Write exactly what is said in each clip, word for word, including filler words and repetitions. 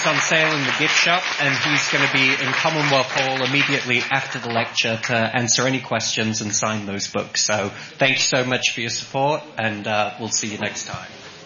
on sale in the gift shop, and he's going to be in Commonwealth Hall immediately after the lecture to answer any questions and sign those books. So thanks so much for your support, and uh, we'll see you next time.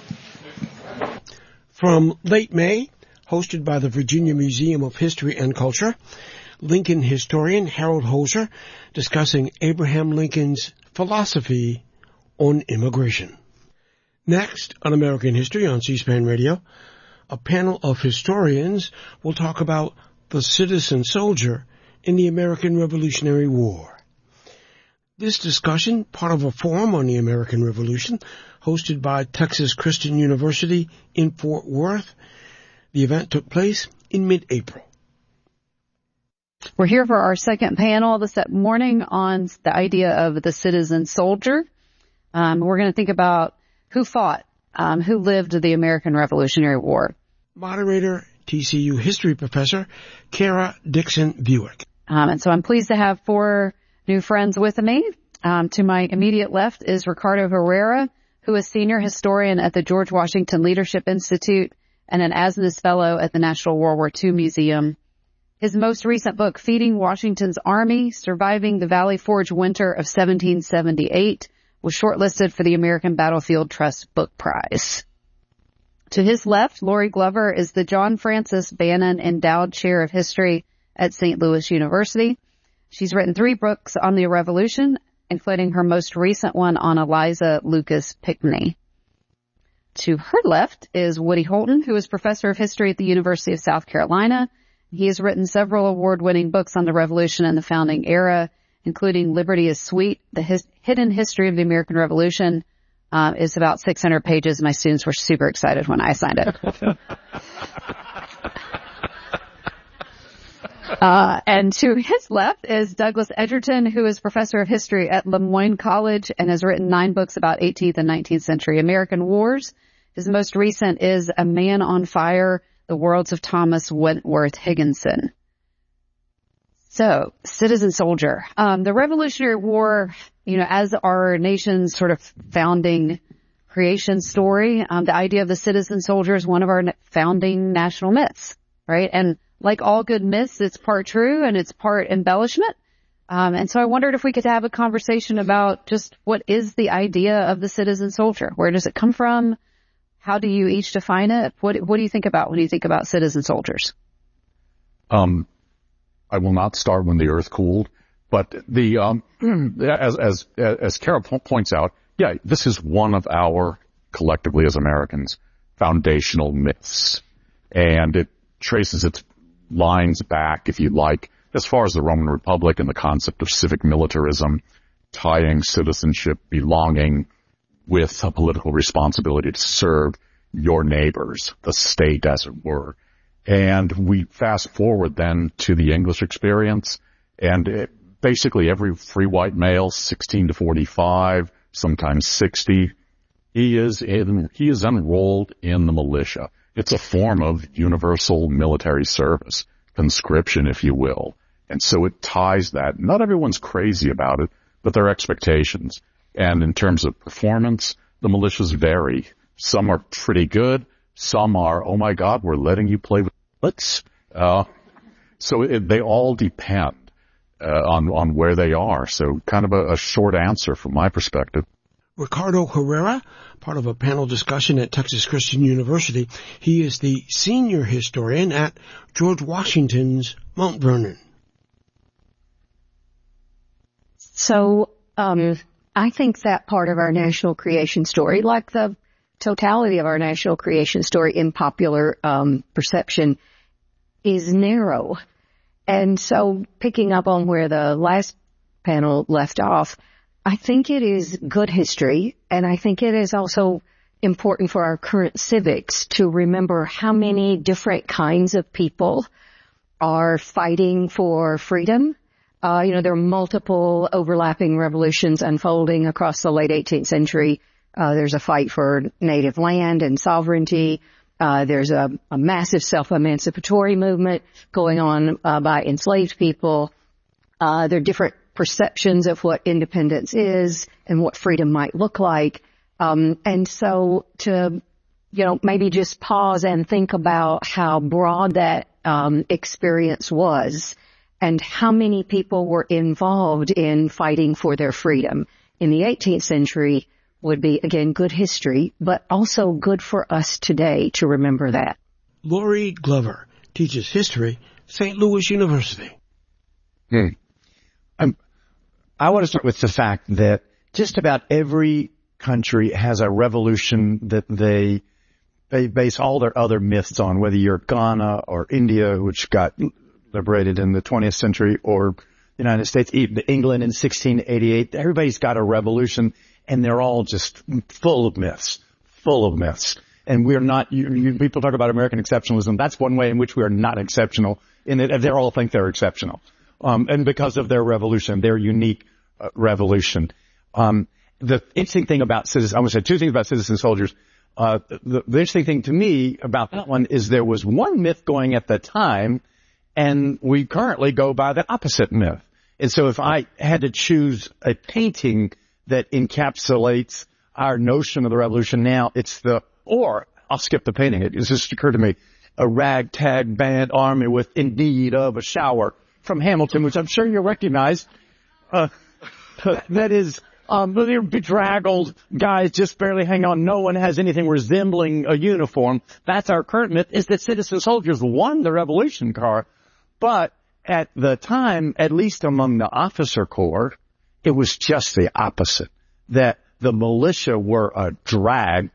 From late May, hosted by the Virginia Museum of History and Culture, Lincoln historian Harold Holzer discussing Abraham Lincoln's philosophy on immigration. Next, on American History on C-SPAN Radio, a panel of historians will talk about the citizen soldier in the American Revolutionary War. This discussion, part of a forum on the American Revolution, hosted by Texas Christian University in Fort Worth. The event took place in mid-April. We're here for our second panel this morning on the idea of the citizen soldier. Um, we're going to think about who fought, um, who lived the American Revolutionary War. Moderator, T C U history professor, Kara Dixon Buick. Um, and so I'm pleased to have four new friends with me. Um, to my immediate left is Ricardo Herrera, who is senior historian at the George Washington Leadership Institute and an Asmus Fellow at the National World War Two Museum. His most recent book, Feeding Washington's Army, Surviving the Valley Forge Winter of seventeen seventy-eight, was shortlisted for the American Battlefield Trust Book Prize. To his left, Lori Glover is the John Francis Bannon Endowed Chair of History at Saint Louis University. She's written three books on the Revolution, including her most recent one on Eliza Lucas Pinckney. To her left is Woody Holton, who is professor of history at the University of South Carolina. He has written several award-winning books on the Revolution and the founding era, including Liberty is Sweet, The His- Hidden History of the American Revolution. Uh, is about six hundred pages. My students were super excited when I signed it. uh, and to his left is Douglas Edgerton, who is professor of history at Lemoyne College and has written nine books about eighteenth and nineteenth century American wars. His most recent is A Man on Fire, The Worlds of Thomas Wentworth Higginson. So, citizen soldier. Um, the Revolutionary War, you know, as our nation's sort of founding creation story, um, the idea of the citizen soldier is one of our founding national myths, right? And like all good myths, it's part true and it's part embellishment. Um, and so I wondered if we could have a conversation about just what is the idea of the citizen soldier? Where does it come from? How do you each define it? What, what do you think about when you think about citizen soldiers? Um, I will not start when the earth cooled, but the, um, as, as, as Kara points out, yeah, this is one of our, collectively as Americans, foundational myths. And it traces its lines back, if you like, as far as the Roman Republic and the concept of civic militarism, tying citizenship, belonging with a political responsibility to serve your neighbors, the state, as it were. And we fast forward then to the English experience, and it, basically every free white male, sixteen to forty-five, sometimes sixty, he is in, he is enrolled in the militia. It's a form of universal military service, conscription, if you will. And so it ties that. Not everyone's crazy about it, but their expectations. And in terms of performance, the militias vary. Some are pretty good. Some are, oh my God, we're letting you play with bullets. Uh, so it, they all depend uh, on, on where they are. So kind of a, a short answer from my perspective. Ricardo Herrera, part of a panel discussion at Texas Christian University. He is the senior historian at George Washington's Mount Vernon. So, um, I think that part of our national creation story, like the totality of our national creation story in popular um, perception, is narrow. And so picking up on where the last panel left off, I think it is good history, and I think it is also important for our current civics to remember how many different kinds of people are fighting for freedom. Uh, you know, there are multiple overlapping revolutions unfolding across the late eighteenth century. Uh, there's a fight for native land and sovereignty. Uh, there's a, a massive self-emancipatory movement going on uh, by enslaved people. Uh, there are different perceptions of what independence is and what freedom might look like. Um, and so to you know, maybe just pause and think about how broad that um, experience was and how many people were involved in fighting for their freedom. In the eighteenth century would be, again, good history, but also good for us today to remember that. Laurie Glover teaches history, Saint Louis University. Hmm. I'm, I want to start with the fact that just about every country has a revolution that they they base all their other myths on, whether you're Ghana or India, which got liberated in the twentieth century, or the United States, even England in sixteen eighty-eight. Everybody's got a revolution, and they're all just full of myths, full of myths. And we're not, you, you, people talk about American exceptionalism. That's one way in which we are not exceptional, in that they all think they're exceptional. Um, and because of their revolution, their unique uh, revolution. Um, the interesting thing about citizens, I want to say two things about citizen soldiers. Uh, the, the interesting thing to me about that one is there was one myth going at the time, and we currently go by the opposite myth. And so if I had to choose a painting that encapsulates our notion of the revolution now, it's the, or I'll skip the painting. It just occurred to me, a ragtag band army with in need of a shower from Hamilton, which I'm sure you'll recognize. Uh, that is, um, they're bedraggled guys just barely hang on. No one has anything resembling a uniform. That's our current myth, is that citizen soldiers won the Revolution Corps. But at the time, at least among the officer corps, it was just the opposite, that the militia were a drag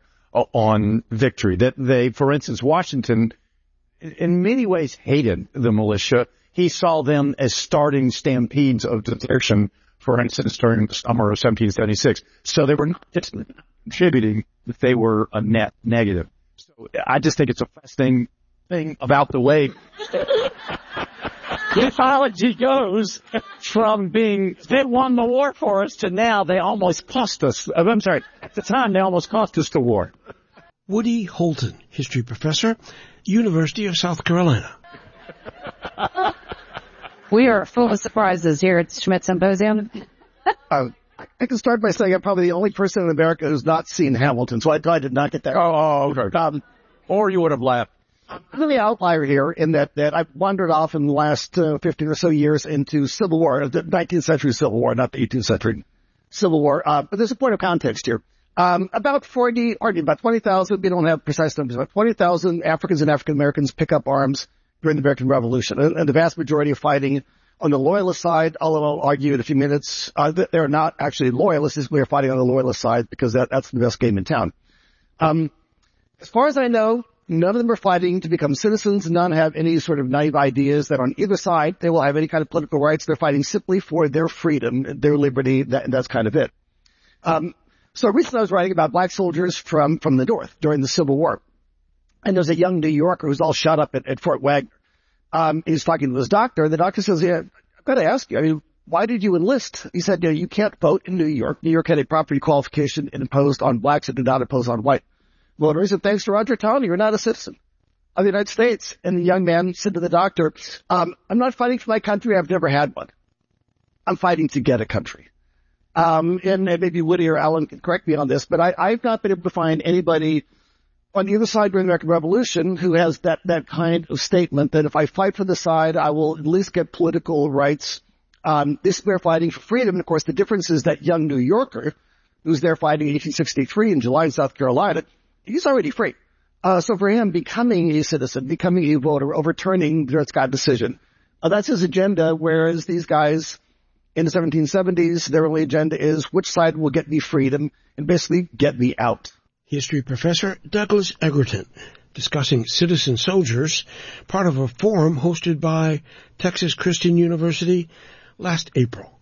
on victory. That they, for instance, Washington in many ways hated the militia. He saw them as starting stampedes of desertion, for instance, during the summer of seventeen seventy-six. So they were not just contributing, they were a net negative. So I just think it's a fascinating thing about the way mythology goes from being, they won the war for us, to now they almost cost us. I'm sorry, at the time they almost cost us the war. Woody Holton, history professor, University of South Carolina. We are full of surprises here at Schmidt Symposium. uh, I can start by saying I'm probably the only person in America who's not seen Hamilton, so I, I did not get that. Oh, okay. Um, or you would have laughed. I'm really an outlier here in that, that I've wandered off in the last uh, fifteen or so years into Civil War, the nineteenth century Civil War, not the eighteenth century Civil War. Uh, but there's a point of context here. Um, about forty, or about twenty thousand, we don't have precise numbers, about twenty thousand Africans and African Americans pick up arms during the American Revolution. And, and the vast majority of fighting on the Loyalist side, although I'll argue in a few minutes, uh, that they're not actually Loyalists. We're fighting on the Loyalist side because that, that's the best game in town. Um, as far as I know, none of them are fighting to become citizens. None have any sort of naive ideas that on either side they will have any kind of political rights. They're fighting simply for their freedom, their liberty, that, and that's kind of it. Um, so recently I was writing about black soldiers from, from the North during the Civil War. And there's a young New Yorker who's all shot up at, at Fort Wagner. Um, he's talking to his doctor. The doctor says, yeah, I've got to ask you, I mean, why did you enlist? He said, you know, you can't vote in New York. New York had a property qualification imposed on blacks and did not impose on white voters. And thanks to Roger Taney, you're not a citizen of the United States. And the young man said to the doctor, um, I'm not fighting for my country. I've never had one. I'm fighting to get a country. Um, and maybe Woody or Alan can correct me on this, but I, I've not been able to find anybody on the other side during the American Revolution who has that, that kind of statement that if I fight for the side, I will at least get political rights. Um, this, we're fighting for freedom. And of course, the difference is that young New Yorker who's there fighting in eighteen sixty-three in July in South Carolina, he's already free. Uh, so for him, becoming a citizen, becoming a voter, overturning the Dred Scott decision, uh, that's his agenda. Whereas these guys in the seventeen seventies, their only agenda is which side will get me freedom and basically get me out. History professor Douglas Egerton, discussing citizen soldiers, part of a forum hosted by Texas Christian University last April.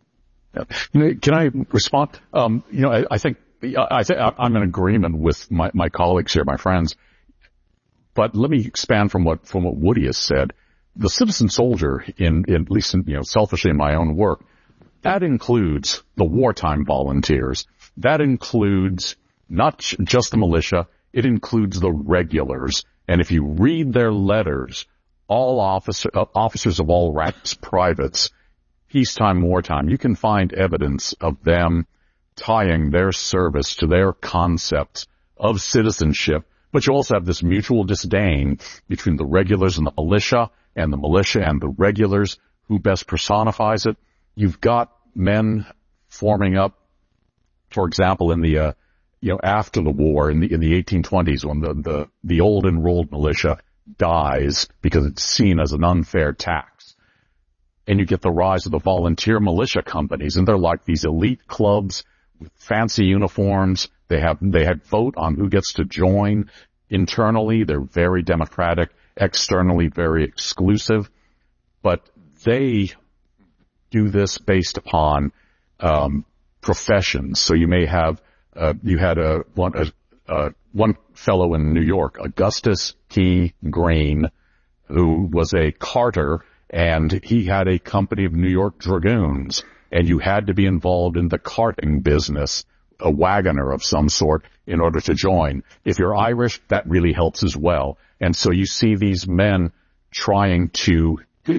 Can I respond? Um, you know, I, I think I think I'm in agreement with my, my colleagues here, my friends. But let me expand from what from what Woody has said. The citizen soldier, in, in at least in, you know, selfishly in my own work, that includes the wartime volunteers. That includes not just the militia, it includes the regulars. And if you read their letters, all officer, uh, officers of all ranks, privates, peacetime, wartime, you can find evidence of them tying their service to their concepts of citizenship But you also have this mutual disdain between the regulars and the militia, and the militia and the regulars. Who best personifies it? You've got men forming up, for example, in the, uh, you know, after the war, in the, in the eighteen twenties, when the, the, the old enrolled militia dies because it's seen as an unfair tax. And you get the rise of the volunteer militia companies, and they're like these elite clubs with fancy uniforms. They have, they have vote on who gets to join. Internally, they're very democratic. Externally, very exclusive. But they do this based upon, um, professions. So you may have, uh, you had a, one, a, uh, one fellow in New York, Augustus T. Green, who was a carter, and he had a company of New York Dragoons, and you had to be involved in the carting business, a wagoner of some sort, in order to join. If you're Irish, that really helps as well. And so you see these men trying to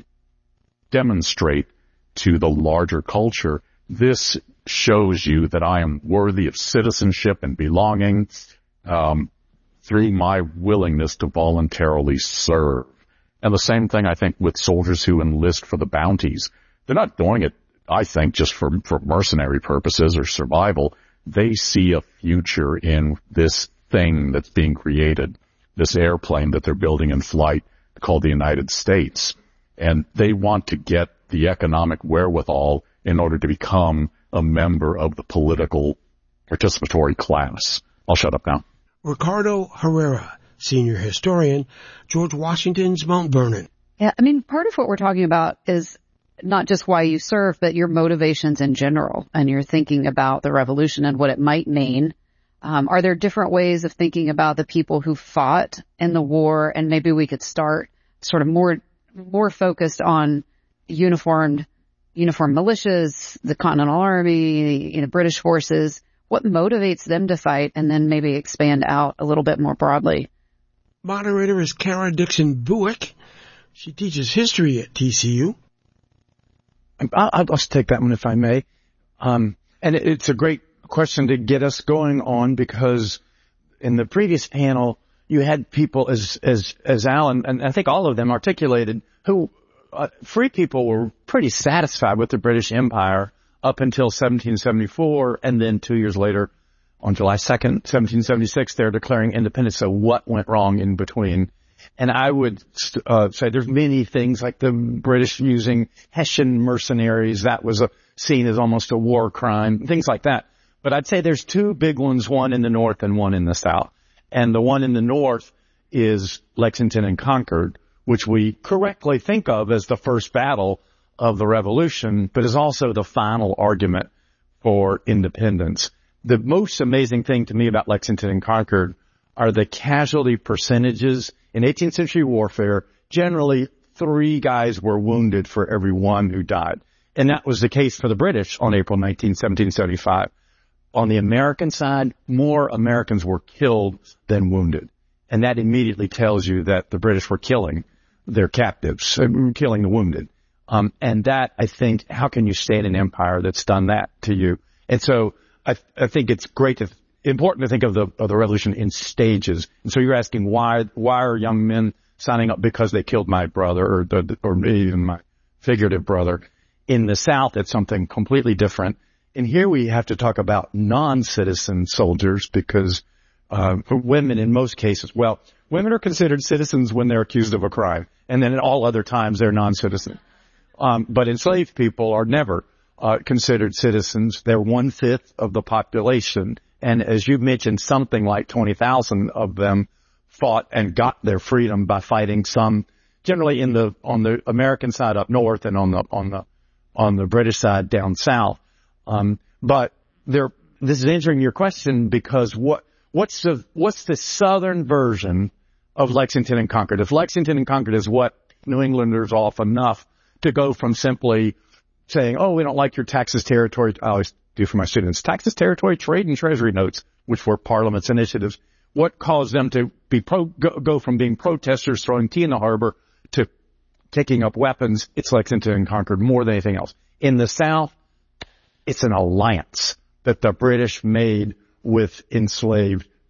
demonstrate to the larger culture, this shows you that I am worthy of citizenship and belonging, um, through my willingness to voluntarily serve. And the same thing, I think, with soldiers who enlist for the bounties. They're not doing it, I think, just for, for mercenary purposes or survival. They see a future in this thing that's being created, this airplane that they're building in flight called the United States. And they want to get the economic wherewithal in order to become a member of the political participatory class. I'll shut up now. Ricardo Herrera, senior historian, George Washington's Mount Vernon. Yeah, I mean, part of what we're talking about is not just why you serve, but your motivations in general, and you're thinking about the revolution and what it might mean. Um, are there different ways of thinking about the people who fought in the war? And maybe we could start sort of more, more focused on uniformed, uniformed militias, the Continental Army, you know, British forces. What motivates them to fight, and then maybe expand out a little bit more broadly? Moderator is Kara Dixon Buick. She teaches history at T C U. I'll, I'll just take that one if I may. Um, and it, it's a great question to get us going on, because in the previous panel, you had people as, as, as Alan, and I think all of them articulated, who, uh, free people were pretty satisfied with the British Empire up until seventeen seventy-four, and then two years later, on July second, seventeen seventy-six, they're declaring independence. So what went wrong in between? And I would uh, say there's many things, like the British using Hessian mercenaries. That was a, seen as almost a war crime, things like that. But I'd say there's two big ones, one in the north and one in the south. And the one in the north is Lexington and Concord, which we correctly think of as the first battle of the Revolution, but is also the final argument for independence. The most amazing thing to me about Lexington and Concord are the casualty percentages. In eighteenth century warfare, generally three guys were wounded for every one who died. And that was the case for the British on April nineteenth, seventeen seventy-five. On the American side, more Americans were killed than wounded. And that immediately tells you that the British were killing their captives, killing the wounded. Um, and that, I think, how can you stay in an empire that's done that to you? And so I, I think it's great to, important to think of the, of the revolution in stages. And so you're asking why, why are young men signing up? Because they killed my brother, or the, or even my figurative brother. In the South, it's something completely different. And here we have to talk about non-citizen soldiers, because, uh, for women in most cases, well, women are considered citizens when they're accused of a crime. And then at all other times, they're non-citizen. Um, but enslaved people are never, uh, considered citizens. They're one-fifth of the population. And as you mentioned, something like twenty thousand of them fought and got their freedom by fighting, some generally in the, on the American side up north, and on the, on the, on the British side down south. Um, but there, this is answering your question, because what, what's the, what's the southern version of Lexington and Concord? If Lexington and Concord is what New Englanders off enough to go from simply saying, oh, we don't like your Texas territory. I always do for my students, Texas territory trade and treasury notes, which were Parliament's initiatives. What caused them to be pro, go, go from being protesters throwing tea in the harbor to taking up weapons? It's Lexington and Concord more than anything else. In the South, it's an alliance that the British made with enslaved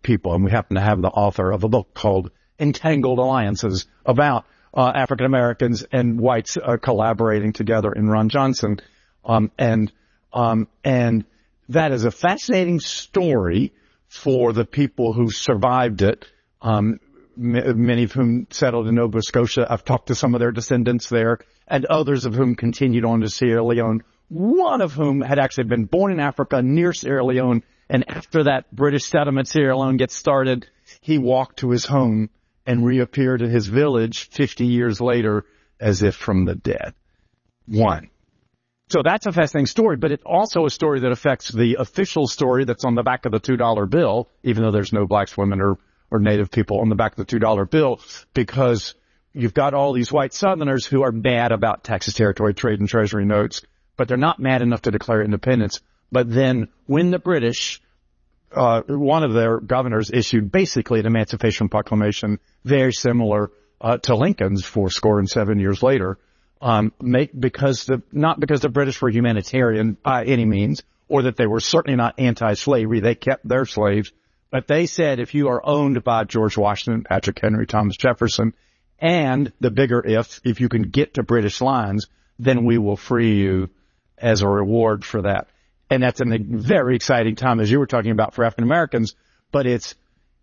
people. And we happen to have the author of a book called Entangled Alliances about uh, African Americans and whites uh, collaborating together in Ron Johnson. Um, and, um, and that is a fascinating story for the people who survived it. Um, m- many of whom settled in Nova Scotia. I've talked to some of their descendants there, and others of whom continued on to Sierra Leone, one of whom had actually been born in Africa near Sierra Leone. And after that British settlement Sierra Leone gets started, he walked to his home and reappeared in his village fifty years later as if from the dead. One. So that's a fascinating story, but it's also a story that affects the official story that's on the back of the two dollar bill, even though there's no blacks, women, or, or Native people on the back of the two dollar bill, because you've got all these white Southerners who are mad about Texas Territory trade and treasury notes, but they're not mad enough to declare independence. But then when the British, uh, one of their governors issued basically an Emancipation Proclamation very similar uh, to Lincoln's four score and seven years later, um, make, because the, not because the British were humanitarian by any means, or that they were certainly not anti-slavery. They kept their slaves. But they said if you are owned by George Washington, Patrick Henry, Thomas Jefferson, and the bigger if, if you can get to British lines, then we will free you as a reward for that. And that's a very exciting time, as you were talking about, for African Americans. But it's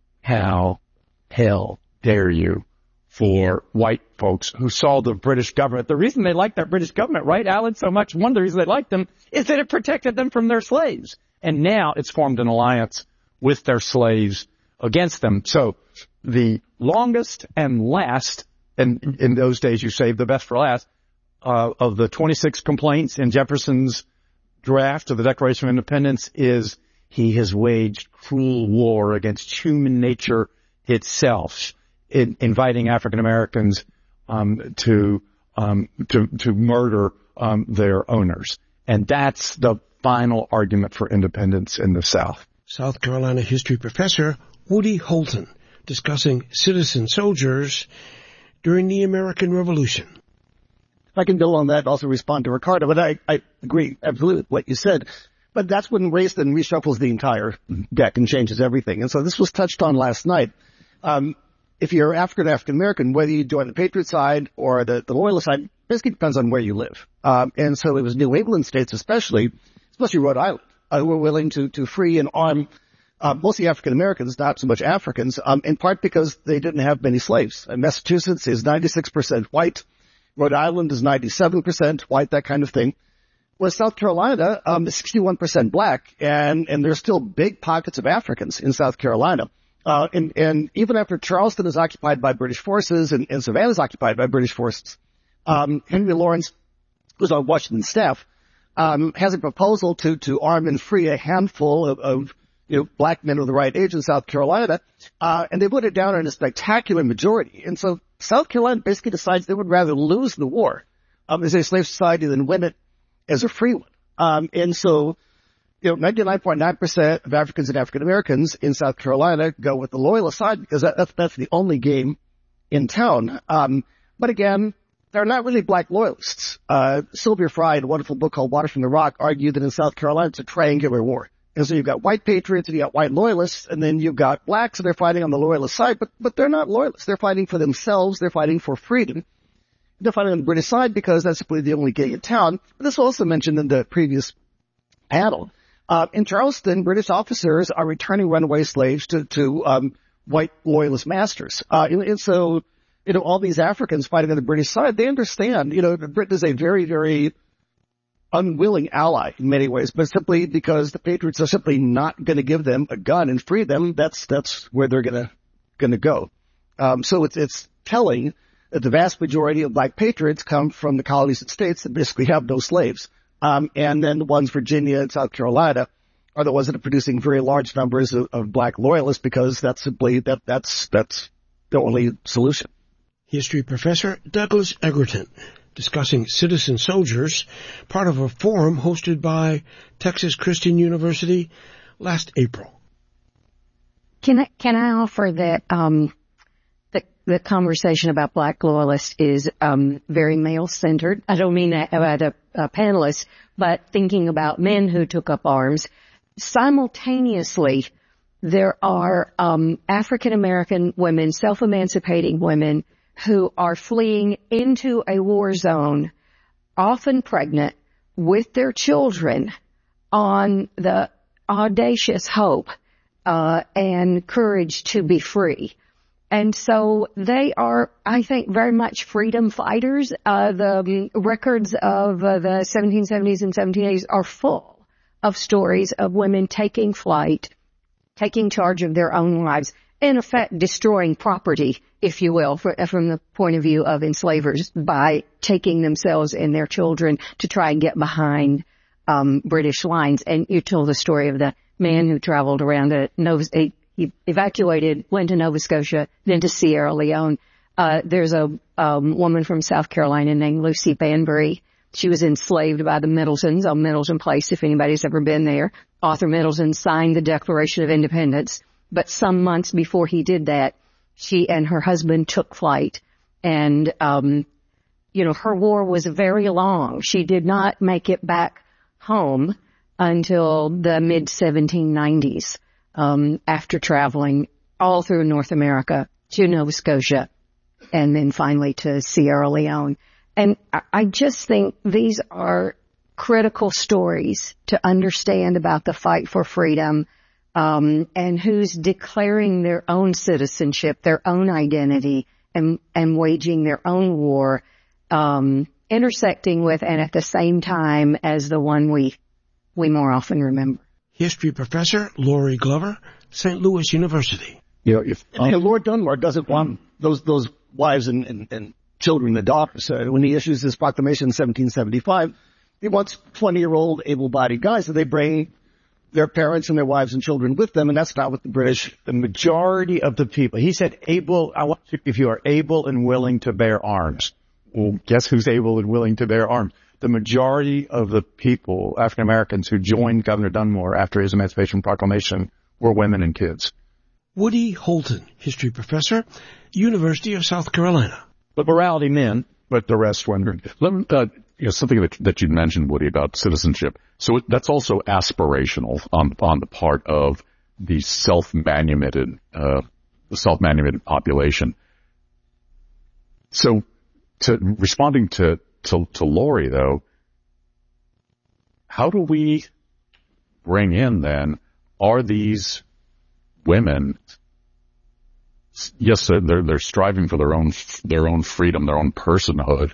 how hell dare you for white folks who saw the British government. The reason they liked that British government, right, Alan, so much, one of the reasons they liked them is that it protected them from their slaves. And now it's formed an alliance with their slaves against them. So the longest and last, and in those days you saved the best for last, uh, of the twenty-six complaints in Jefferson's draft of the Declaration of Independence is he has waged cruel war against human nature itself, in, inviting African Americans um, to um, to to murder um, their owners, and that's the final argument for independence in the South. South Carolina history professor Woody Holton discussing citizen soldiers during the American Revolution. If I can build on that and also respond to Ricardo, but I, I agree absolutely with what you said. But that's when race then reshuffles the entire deck and changes everything. And so this was touched on last night. Um, if you're African African American, whether you join the Patriot side or the, the Loyalist side, basically depends on where you live. Um, and so it was New England states, especially, especially Rhode Island, uh, who were willing to to free and arm uh, mostly African Americans, not so much Africans, um, in part because they didn't have many slaves. And Massachusetts is ninety-six percent white. Rhode Island is ninety-seven percent white, that kind of thing. Whereas South Carolina um, is sixty-one percent black, and, and there's still big pockets of Africans in South Carolina. Uh, and, and even after Charleston is occupied by British forces and, and Savannah is occupied by British forces, um, Henry Lawrence, who's on Washington's staff, um, has a proposal to, to arm and free a handful of, of you know, black men of the right age in South Carolina, uh, and they put it down in a spectacular majority. And so South Carolina basically decides they would rather lose the war um, as a slave society than win it as a free one. Um, and so, you know, ninety-nine point nine percent of Africans and African Americans in South Carolina go with the Loyalist side because that, that's, that's the only game in town. Um, but again, they're not really black Loyalists. Uh, Sylvia Fry, in a wonderful book called Water from the Rock, argued that in South Carolina it's a triangular war. And so you've got white patriots and you've got white loyalists, and then you've got blacks, and they're fighting on the loyalist side, but, but they're not loyalists. They're fighting for themselves. They're fighting for freedom. They're fighting on the British side because that's simply the only game in town. But this was also mentioned in the previous panel. Uh, in Charleston, British officers are returning runaway slaves to, to, um, white loyalist masters. Uh, and, and so, you know, all these Africans fighting on the British side, they understand, you know, Britain is a very, very unwilling ally in many ways, but simply because the Patriots are simply not going to give them a gun and free them, that's that's where they're going to going to go. Um, so it's it's telling that the vast majority of black patriots come from the colonies and states that basically have no slaves, um, and then the ones Virginia and South Carolina are the ones that are producing very large numbers of, of black loyalists because that's simply that that's that's the only solution. History professor Douglas Egerton discussing citizen soldiers, part of a forum hosted by Texas Christian University last April. Can I, can I offer that, um, the, the conversation about black loyalists is, um, very male-centered. I don't mean that about a, a panelist, but thinking about men who took up arms. Simultaneously, there are um, African American women, self-emancipating women, who are fleeing into a war zone, often pregnant, with their children, on the audacious hope uh, and courage to be free. And so they are, I think, very much freedom fighters. Uh, the records of uh, the seventeen seventies and seventeen eighties are full of stories of women taking flight, taking charge of their own lives, in effect destroying property, if you will, for, from the point of view of enslavers, by taking themselves and their children to try and get behind um, British lines. And you told the story of the man who traveled around to Nova, he evacuated, went to Nova Scotia, then to Sierra Leone. Uh, there's a um, woman from South Carolina named Lucy Banbury. She was enslaved by the Middletons on Middleton Place, if anybody's ever been there. Arthur Middleton signed the Declaration of Independence, but some months before he did that, she and her husband took flight. And, um, you know, her war was very long. She did not make it back home until the mid seventeen nineties, um, after traveling all through North America to Nova Scotia and then finally to Sierra Leone. And I just think these are critical stories to understand about the fight for freedom, um, and who's declaring their own citizenship, their own identity, and, and waging their own war, um, intersecting with and at the same time as the one we we more often remember. History professor Laurie Glover, Saint Louis University. You know, if um, and Lord Dunmore doesn't want those those wives and, and, and children, the daughters. Uh, when he issues his proclamation in seventeen seventy-five, he wants twenty-year-old able-bodied guys, so they bring their parents and their wives and children with them, and that's not what the British... The majority of the people, he said, able, I want you, if you are able and willing to bear arms. Well, guess who's able and willing to bear arms? The majority of the people, African Americans, who joined Governor Dunmore after his Emancipation Proclamation were women and kids. Woody Holton, history professor, University of South Carolina. But morality men, but the rest wondered. Let me, uh, you know, something that, that you mentioned, Woody, about citizenship. So it, that's also aspirational on on the part of the self-manumitted, uh, the self-manumitted population. So, to responding to to to Laurie though, how do we bring in then? Are these women? Yes, they're they're striving for their own their own freedom, their own personhood.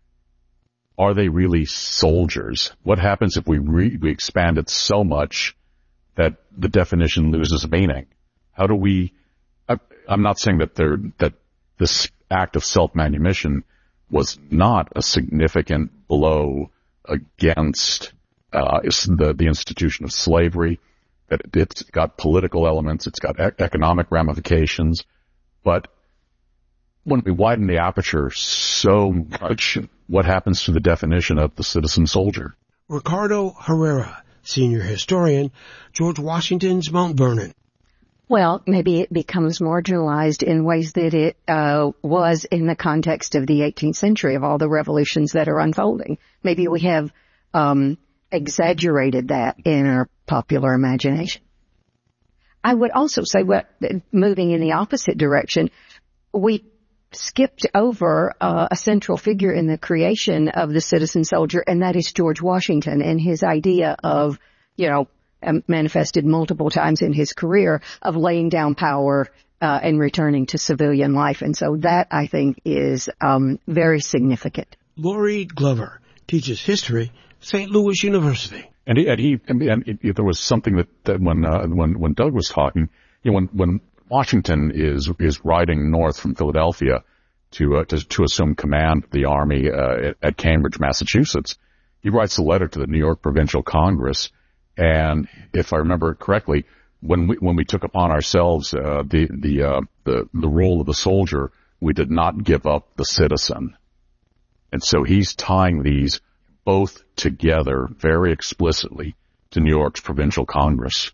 Are they really soldiers? What happens if we re, we expand it so much that the definition loses meaning? How do we? I, I'm not saying that they're that this act of self-manumission was not a significant blow against uh, the the institution of slavery. That it's got political elements, it's got e- economic ramifications. But when we widen the aperture so much, what happens to the definition of the citizen soldier? Ricardo Herrera, senior historian, George Washington's Mount Vernon. Well, maybe it becomes marginalized in ways that it uh, was in the context of the eighteenth century, of all the revolutions that are unfolding. Maybe we have um, exaggerated that in our popular imagination. I would also say, what, moving in the opposite direction, we skipped over uh, a central figure in the creation of the citizen soldier, and that is George Washington and his idea of, you know, manifested multiple times in his career, of laying down power uh, and returning to civilian life. And so that, I think, is um, very significant. Laurie Glover teaches history, Saint Louis University. And he, and he, and it, it, there was something that, that when, uh, when, when Doug was talking, you know, when, when Washington is, is riding north from Philadelphia to, uh, to, to assume command of the army, uh, at, at Cambridge, Massachusetts, he writes a letter to the New York Provincial Congress. And if I remember correctly, when we, when we took upon ourselves, uh, the, the, uh, the, the role of the soldier, we did not give up the citizen. And so he's tying these both together very explicitly to New York's Provincial Congress.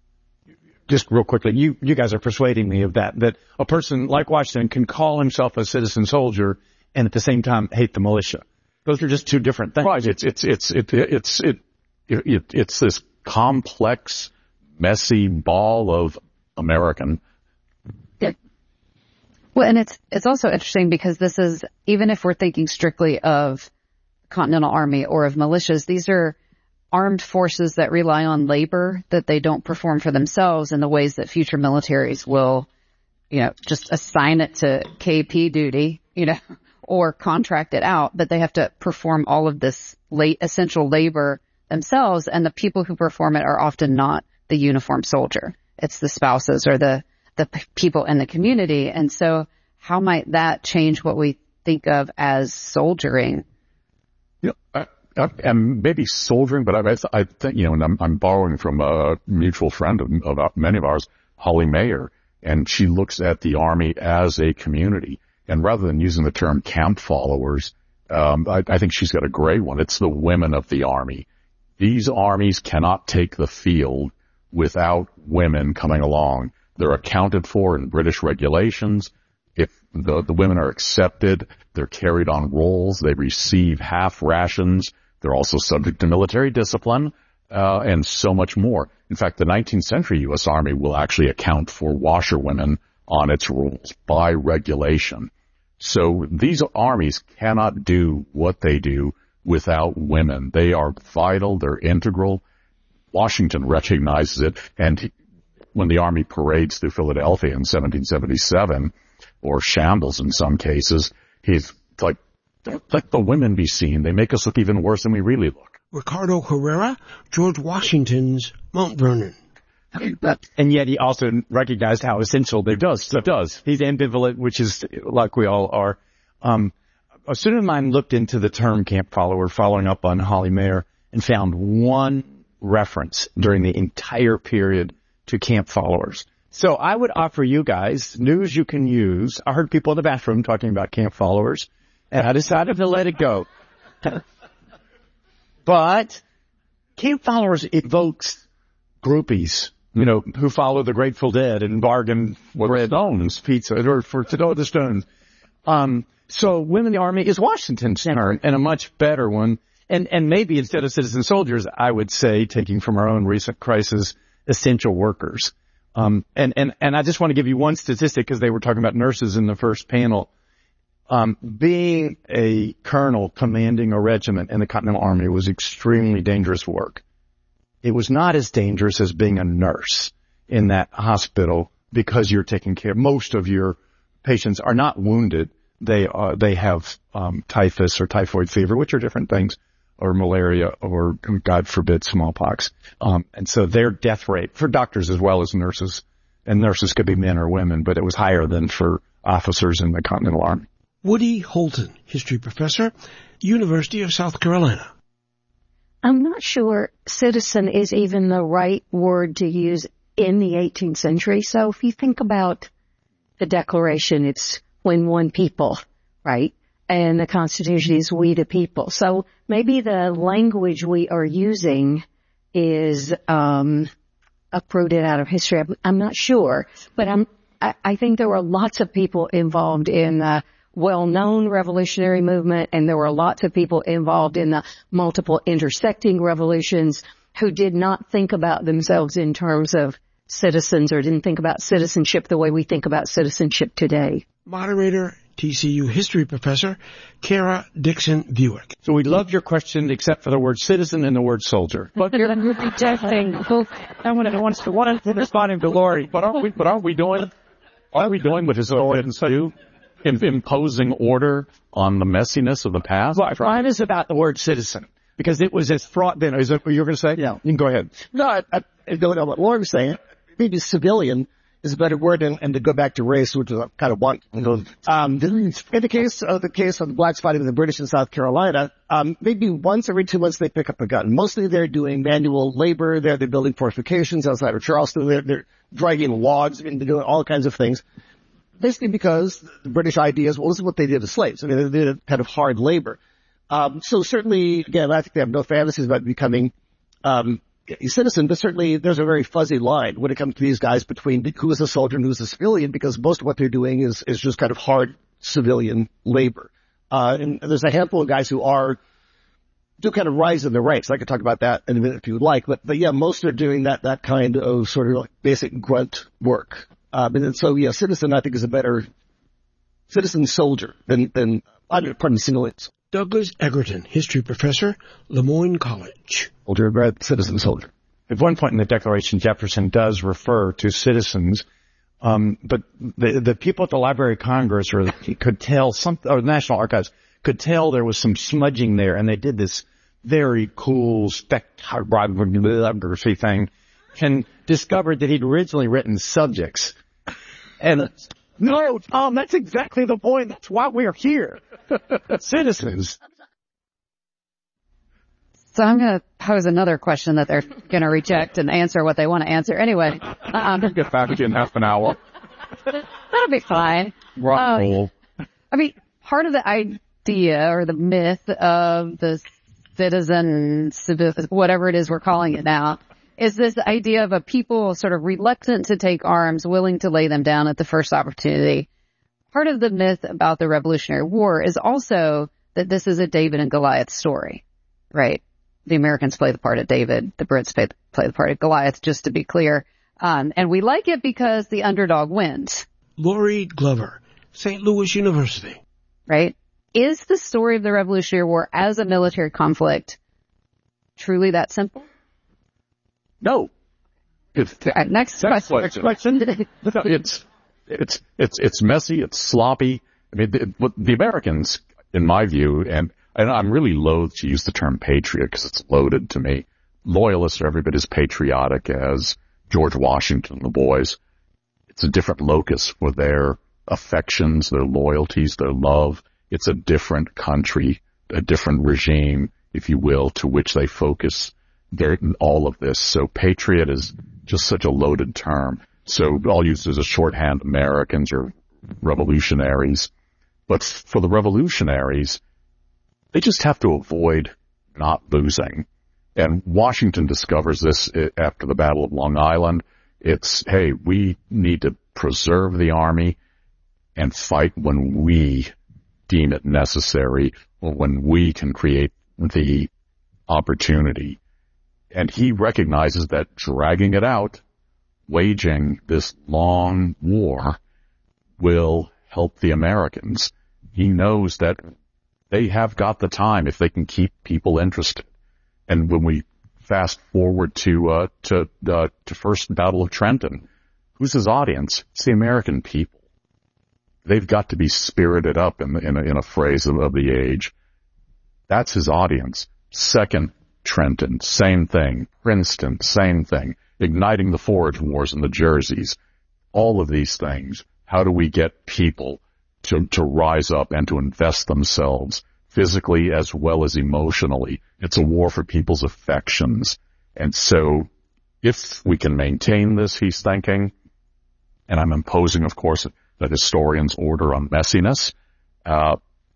Just real quickly, you, you guys are persuading me of that, that a person like Washington can call himself a citizen soldier and at the same time hate the militia. Those are just two different things. Right. It's, it's, it's, it, it's, it, it, it's this complex, messy ball of American. Yeah. Well, and it's it's also interesting because this is, even if we're thinking strictly of Continental Army or of militias, these are armed forces that rely on labor that they don't perform for themselves in the ways that future militaries will, you know, just assign it to K P duty, you know, or contract it out, but they have to perform all of this late essential labor themselves, and the people who perform it are often not the uniformed soldier. It's the spouses or the, the p- people in the community. And so how might that change what we think of as soldiering? You know, I, I, and maybe soldiering, but I, I think, you know, and I'm, I'm borrowing from a mutual friend of, of many of ours, Holly Mayer, and she looks at the Army as a community. And rather than using the term camp followers, um, I, I think she's got a great one. It's the women of the Army. These armies cannot take the field without women coming along. They're accounted for in British regulations. If the, the women are accepted, they're carried on rolls. They receive half rations. They're also subject to military discipline, uh, and so much more. In fact, the nineteenth century U S Army will actually account for washerwomen on its rules by regulation. So these armies cannot do what they do without women. They are vital. They're integral. Washington recognizes it. And he, when the Army parades through Philadelphia in seventeen seventy-seven, or shambles in some cases, he's like, let the women be seen. They make us look even worse than we really look. Ricardo Herrera, George Washington's Mount Vernon. And yet he also recognized how essential they does. So does. He's ambivalent, which is like we all are. Um, a student of mine looked into the term camp follower, following up on Holly Mayer, and found one reference during the entire period to camp followers. So I would offer you guys news you can use. I heard people in the bathroom talking about camp followers, and I decided to let it go. But camp followers evokes groupies, you know, who follow the Grateful Dead and bargain for Red Stones pizza or for to know the Stones. Um, so Women in the Army is Washington's turn, and a much better one. And, and maybe instead of citizen soldiers, I would say, taking from our own recent crisis, essential workers. Um, and, and, and I just want to give you one statistic because they were talking about nurses in the first panel. Um, being a colonel commanding a regiment in the Continental Army was extremely dangerous work. It was not as dangerous as being a nurse in that hospital because you're taking care. Most of your patients are not wounded. They are, they have, um, typhus or typhoid fever, which are different things, or malaria, or God forbid, smallpox. Um, and so their death rate for doctors as well as nurses, and nurses could be men or women, but it was higher than for officers in the Continental Army. Woody Holton, history professor, University of South Carolina. I'm not sure citizen is even the right word to use in the eighteenth century. So if you think about the Declaration, it's when one people, right? And the Constitution is we the people. So maybe the language we are using is um uprooted out of history. I'm, I'm not sure, but I'm, I, I think there were lots of people involved in the well-known revolutionary movement, and there were lots of people involved in the multiple intersecting revolutions who did not think about themselves in terms of citizens or didn't think about citizenship the way we think about citizenship today. Moderator, T C U history professor, Kara Dixon Buick. So we loved your question except for the word citizen and the word soldier. But you're rejecting both. I want to want to want to respond to Lori. But aren't we? But aren't we doing? Aren't we doing what historians do? In, imposing order on the messiness of the past? Well, mine is about the word citizen because it was as fraught then. Is that what you were going to say? Yeah. You can go ahead. No, I, I don't know what Lauren was saying. Maybe civilian is a better word, and, and to go back to race, which is kind of one. Um, in the case of the case of the blacks fighting the British in South Carolina, um, maybe once every two months they pick up a gun. Mostly they're doing manual labor. They're, they're building fortifications outside of Charleston. They're, they're dragging logs. I mean, they're doing all kinds of things. Basically because the British idea is, well, this is what they did to slaves. I mean, they did kind of hard labor. Um, so certainly, again, I think they have no fantasies about becoming, um, a citizen, but certainly there's a very fuzzy line when it comes to these guys between who is a soldier and who is a civilian, because most of what they're doing is, is just kind of hard civilian labor. Uh, and there's a handful of guys who are do kind of rise in the ranks. I could talk about that in a minute if you would like, but, but yeah, most are doing that, that kind of sort of like basic grunt work. Um, and so, yeah, citizen, I think, is a better citizen soldier than, than, I mean, pardon me, civilians. Douglas Egerton, history professor, Lemoyne College. Soldier, right, citizen soldier. At one point in the Declaration, Jefferson does refer to citizens, um, but the, the people at the Library of Congress or the, could tell some, or the National Archives could tell there was some smudging there, and they did this very cool spectrography thing, and discovered that he'd originally written subjects. And no, Tom, that's exactly the point. That's why we're here. Citizens. So I'm going to pose another question that they're going to reject and answer what they want to answer. Anyway. Um, I'll get back with you in half an hour. That'll be fine. Rock roll. Uh, I mean, part of the idea or the myth of the citizen, whatever it is we're calling it now, is this idea of a people sort of reluctant to take arms, willing to lay them down at the first opportunity. Part of the myth about the Revolutionary War is also that this is a David and Goliath story, right? The Americans play the part of David, the Brits play, play the part of Goliath, just to be clear. Um, and we like it because the underdog wins. Laurie Glover, Saint Louis University. Right? Is the story of the Revolutionary War as a military conflict truly that simple? No. It's, uh, next question. Next question. No, it's, it's, it's, it's messy. It's sloppy. I mean, the, the Americans, in my view, and, and I'm really loath to use the term patriot because it's loaded to me. Loyalists are every bit as patriotic as George Washington and the boys. It's a different locus for their affections, their loyalties, their love. It's a different country, a different regime, if you will, to which they focus their, all of this. So patriot is just such a loaded term. So I'll use it as a shorthand, Americans or revolutionaries. But for the revolutionaries, they just have to avoid not losing. And Washington discovers this after the Battle of Long Island. It's, hey, we need to preserve the army and fight when we deem it necessary or when we can create the opportunity. And he recognizes that dragging it out, waging this long war, will help the Americans. He knows that they have got the time if they can keep people interested. And when we fast forward to uh, to uh, to first Battle of Trenton, who's his audience? It's the American people. They've got to be spirited up in, in, a, in a phrase of, of the age. That's his audience. Second, Trenton, same thing. Princeton, same thing. Igniting the forage wars in the Jerseys. All of these things. How do we get people to, to rise up and to invest themselves physically as well as emotionally? It's a war for people's affections. And so if we can maintain this, he's thinking, and I'm imposing, of course, the historian's order on messiness, uh,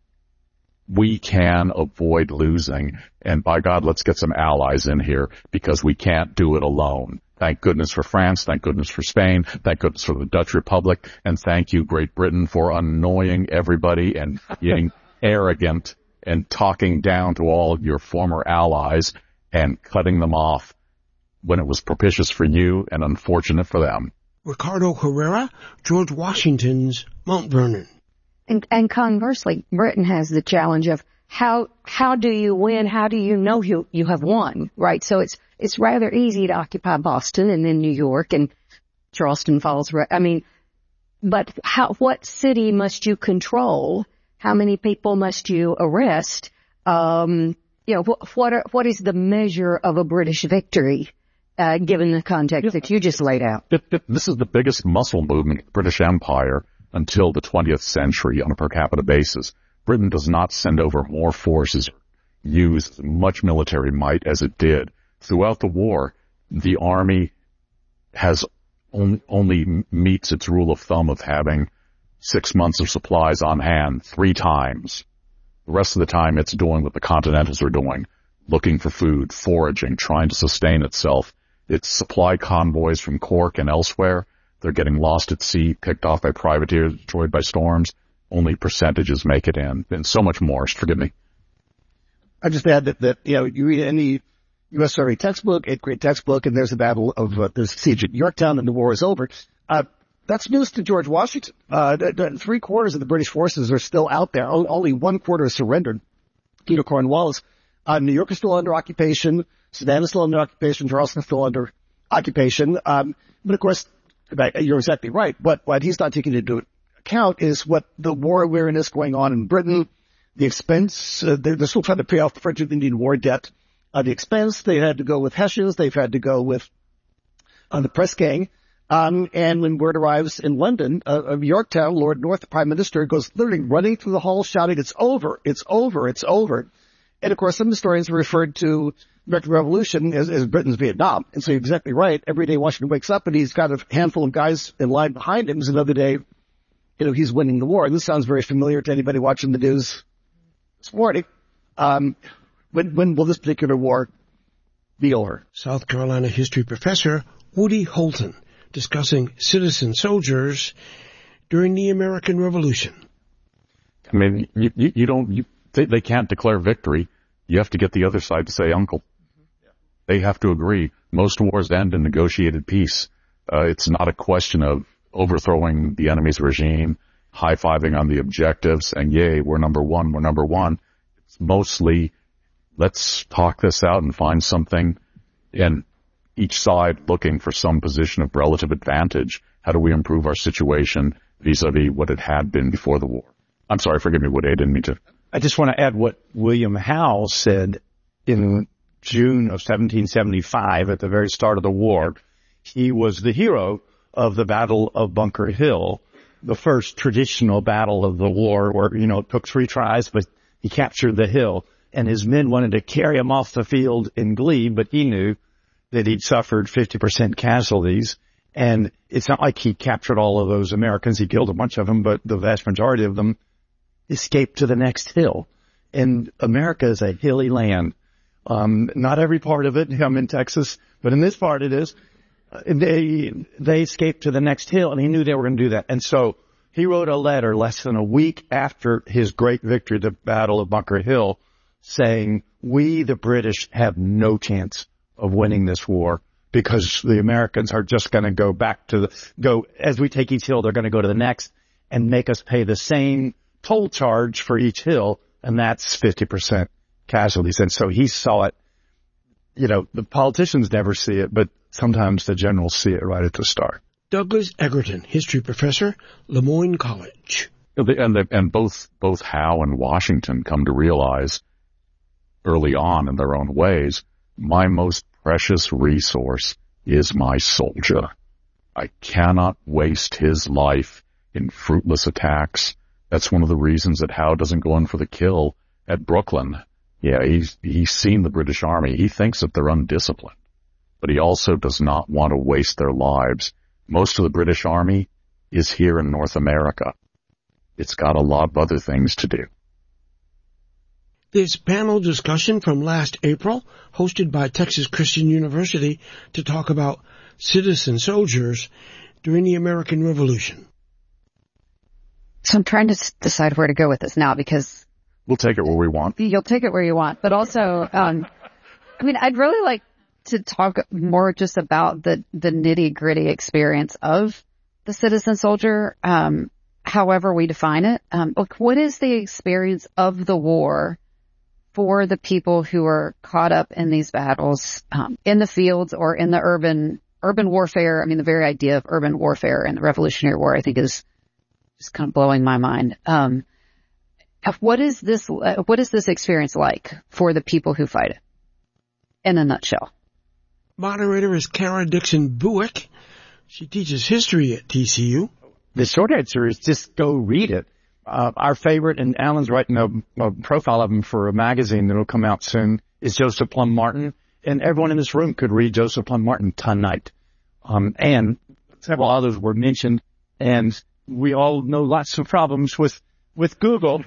we can avoid losing. And by God, let's get some allies in here because we can't do it alone. Thank goodness for France. Thank goodness for Spain. Thank goodness for the Dutch Republic. And thank you, Great Britain, for annoying everybody and getting arrogant and talking down to all of your former allies and cutting them off when it was propitious for you and unfortunate for them. Ricardo Herrera, George Washington's Mount Vernon. And, and conversely, Britain has the challenge of how how do you win? How do you know you you have won? Right. So it's it's rather easy to occupy Boston and then New York and Charleston Falls. I mean, but how what city must you control? How many people must you arrest? Um, you know, wh- what are, what is the measure of a British victory? Uh, given the context yeah. that you just laid out. It, it, this is the biggest muscle movement in the British Empire until the twentieth century on a per capita basis. Britain does not send over more forces, use as much military might as it did. Throughout the war, the army has on, only meets its rule of thumb of having six months of supplies on hand three times. The rest of the time it's doing what the Continentals are doing, looking for food, foraging, trying to sustain itself. It's supply convoys from Cork and elsewhere. They're getting lost at sea, picked off by privateers, destroyed by storms. Only percentages make it in. And so much more. Forgive me. I just add that, that, you know, you read any U S Army textbook, eighth grade textbook, and there's a battle of, uh, there's a siege at Yorktown and the war is over. Uh, that's news to George Washington. Uh, th- th- three quarters of the British forces are still out there. O- only one quarter has surrendered. You know, Cornwallis. Uh, New York is still under occupation. Savannah is still under occupation. Charleston is still under occupation. Um, but of course, you're exactly right. What, what he's not taking into account is what the war awareness going on in Britain, the expense, uh, they're, they're still trying to pay off the French and Indian War debt. Uh, the expense, they had to go with Hessians, they've had to go with, uh, the press gang. Um, and when word arrives in London, uh, of Yorktown, Lord North, the Prime Minister, goes literally running through the hall shouting, it's over, it's over, it's over. And of course, some historians have referred to the American Revolution as, as Britain's Vietnam. And so you're exactly right. Every day Washington wakes up and he's got a handful of guys in line behind him. It's another day, you know, he's winning the war. And this sounds very familiar to anybody watching the news this morning. Um, when, when will this particular war be over? South Carolina history professor Woody Holton discussing citizen soldiers during the American Revolution. I mean, you, you, you don't, you, they, they can't declare victory. You have to get the other side to say uncle. They have to agree. Most wars end in negotiated peace. Uh, it's not a question of overthrowing the enemy's regime, high-fiving on the objective, saying, yay, we're number one, we're number one. It's mostly, let's talk this out and find something, and each side looking for some position of relative advantage. How do we improve our situation vis-a-vis what it had been before the war? I'm sorry, forgive me, Woody, I didn't mean to. I just want to add what William Howe said in June of seventeen seventy-five at the very start of the war. He was the hero of the Battle of Bunker Hill, the first traditional battle of the war where, you know, it took three tries, but he captured the hill. And his men wanted to carry him off the field in glee, but he knew that he'd suffered fifty percent casualties. And it's not like he captured all of those Americans. He killed a bunch of them, but the vast majority of them escaped to the next hill. And America is a hilly land. Um, not every part of it. I'm in Texas, but in this part it is. And they, they escaped to the next hill, and he knew they were going to do that. And so he wrote a letter less than a week after his great victory, the Battle of Bunker Hill, saying, we, the British, have no chance of winning this war because the Americans are just going to go back to the, go, as we take each hill, they're going to go to the next and make us pay the same toll charge for each hill, and that's fifty percent casualties. And so he saw it. You know, the politicians never see it, but sometimes the generals see it right at the start. Douglas Egerton, history professor, Lemoyne College. And, the, and both, both Howe and Washington come to realize early on in their own ways, my most precious resource is my soldier. I cannot waste his life in fruitless attacks. That's one of the reasons that Howe doesn't go in for the kill at Brooklyn. Yeah, he's, he's seen the British Army. He thinks that they're undisciplined, but he also does not want to waste their lives. Most of the British Army is here in North America. It's got a lot of other things to do. This panel discussion from last April, hosted by Texas Christian University to talk about citizen soldiers during the American Revolution. So I'm trying to s- decide where to go with this now because We'll take it where we want. you'll take it where you want. But also, um, I mean, I'd really like to talk more just about the, the nitty gritty experience of the citizen soldier, um, however we define it. Um, like, what is the experience of the war for the people who are caught up in these battles, um, in the fields or in the urban, urban warfare? I mean, the very idea of urban warfare and the Revolutionary War, I think, is just kind of blowing my mind. Um, what is this, uh, what is this experience like for the people who fight it in a nutshell? Moderator is Kara Dixon Buick. She teaches history at T C U. The short answer is just go read it. Uh, our favorite, and Alan's writing a, a profile of him for a magazine that will come out soon, is Joseph Plum Martin. And everyone in this room could read Joseph Plum Martin tonight. Um, and several others were mentioned. And we all know lots of problems with, with Google.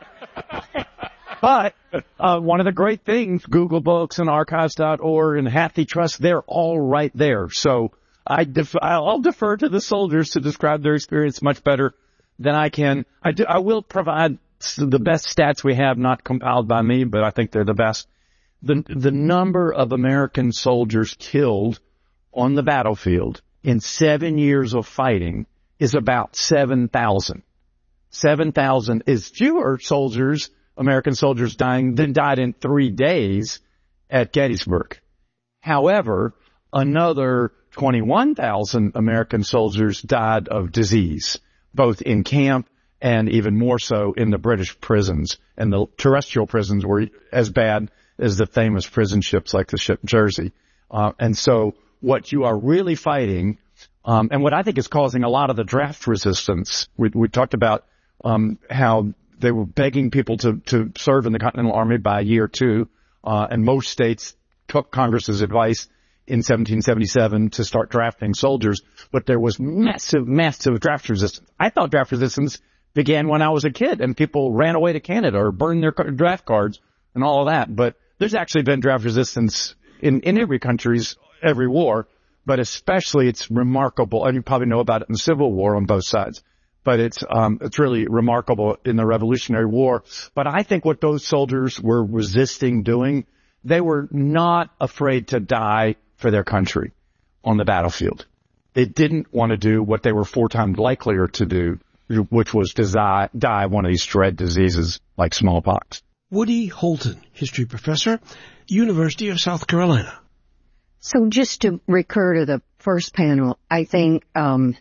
But uh, one of the great things, Google Books and archives dot org and Hathi Trust, they're all right there. So I def- I'll defer to the soldiers to describe their experience much better than I can. I, do, I will provide the best stats we have, not compiled by me, but I think they're the best. The, the number of American soldiers killed on the battlefield in seven years of fighting is about seven thousand. seven thousand is fewer soldiers, American soldiers dying than died in three days at Gettysburg. However, another twenty-one thousand American soldiers died of disease, both in camp and even more so in the British prisons. And the terrestrial prisons were as bad as the famous prison ships like the ship Jersey. Uh, and so what you are really fighting, um, and what I think is causing a lot of the draft resistance, we, we talked about um, how they were begging people to, to serve in the Continental Army by a year or two, uh, and most states took Congress's advice in seventeen seventy-seven to start drafting soldiers, but there was massive, massive draft resistance. I thought draft resistance began when I was a kid and people ran away to Canada or burned their draft cards and all of that. But there's actually been draft resistance in, in every country's, every war, but especially it's remarkable, and you probably know about it in the Civil War on both sides, but it's, um, it's really remarkable in the Revolutionary War. But I think what those soldiers were resisting doing, they were not afraid to die for their country on the battlefield. They didn't want to do what they were four times likelier to do, which was to die, die one of these dread diseases like smallpox. Woody Holton, history professor, University of South Carolina. So just to recur to the first panel, I think um,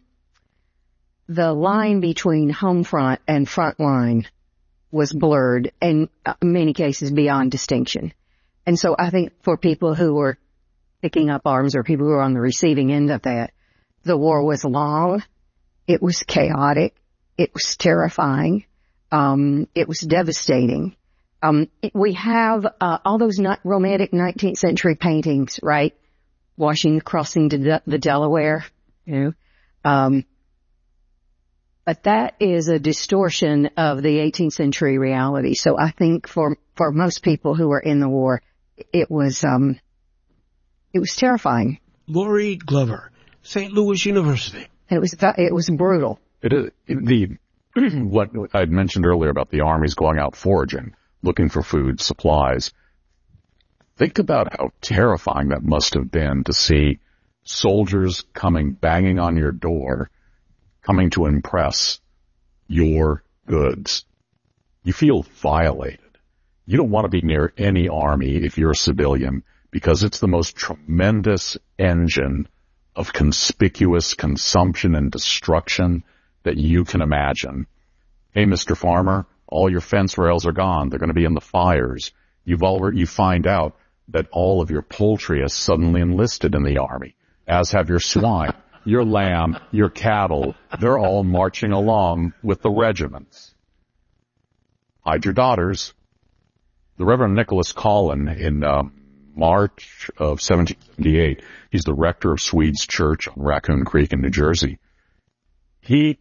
the line between home front and front line was blurred, and in many cases beyond distinction. And so I think for people who were picking up arms or people who were on the receiving end of that, the war was long, it was chaotic, it was terrifying, um, it was devastating. Um, it, we have uh, all those not romantic nineteenth century paintings, right? Washington crossing to de- the Delaware, you know. Um, but that is a distortion of the eighteenth century reality. So I think for for most people who were in the war, it was um, it was terrifying. Laurie Glover, Saint Louis University. And it was it was brutal. It is the what I'd mentioned earlier about the armies going out foraging, looking for food, supplies. Think about how terrifying that must have been to see soldiers coming, banging on your door, coming to impress your goods. You feel violated. You don't want to be near any army if you're a civilian, because it's the most tremendous engine of conspicuous consumption and destruction that you can imagine. Hey, Mister Farmer, all your fence rails are gone. They're going to be in the fires. You've already, you find out that all of your poultry has suddenly enlisted in the army, as have your swine, your lamb, your cattle. They're all marching along with the regiments. Hide your daughters. The Reverend Nicholas Collin in um, March of seventeen seventy-eight, he's the rector of Swedes Church on Raccoon Creek in New Jersey. He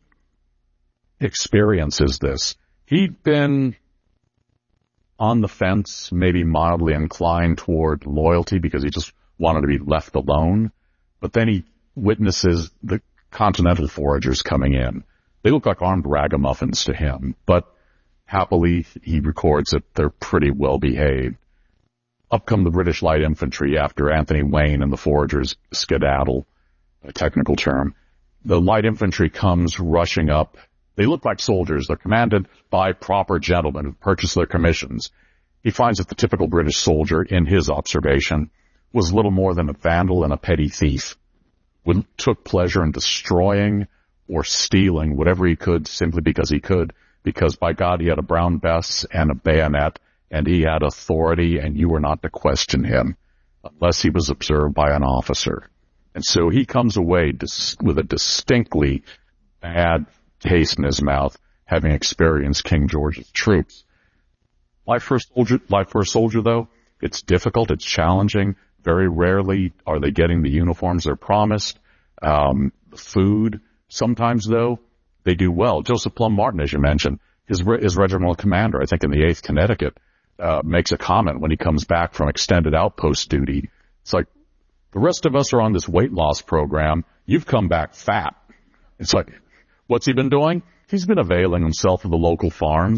experiences this. He'd been on the fence, maybe mildly inclined toward loyalty because he just wanted to be left alone. But then he witnesses the Continental foragers coming in. They look like armed ragamuffins to him, but happily he records that they're pretty well behaved. Up come the British Light Infantry after Anthony Wayne and the foragers skedaddle, a technical term. The Light Infantry comes rushing up. They look like soldiers. They're commanded by proper gentlemen who purchased their commissions. He finds that the typical British soldier, in his observation, was little more than a vandal and a petty thief, who took pleasure in destroying or stealing whatever he could simply because he could, because by God he had a brown bess and a bayonet, and he had authority, and you were not to question him unless he was observed by an officer. And so he comes away dis- with a distinctly bad taste in his mouth, having experienced King George's troops. Life for a soldier, life for a soldier, though, it's difficult, it's challenging. Very rarely are they getting the uniforms they're promised, um, food. Sometimes, though, they do well. Joseph Plum Martin, as you mentioned, his, re- his regimental commander, I think in the eighth Connecticut, uh, makes a comment when he comes back from extended outpost duty. It's like, the rest of us are on this weight loss program. You've come back fat. It's like, what's he been doing? He's been availing himself of the local farms.